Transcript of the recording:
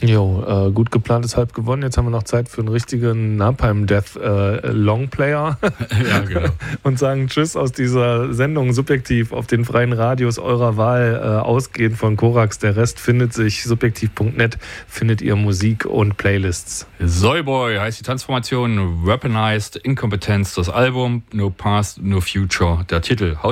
Jo, gut geplant ist halb gewonnen. Jetzt haben wir noch Zeit für einen richtigen Napalm Death Longplayer. Ja, genau. Und sagen Tschüss aus dieser Sendung subjektiv auf den freien Radios eurer Wahl, ausgehend von Korax. Der Rest findet sich subjektiv.net, findet ihr Musik und Playlists. Soyboy heißt die Transformation, Weaponized, Inkompetenz das Album, No Past, No Future der Titel.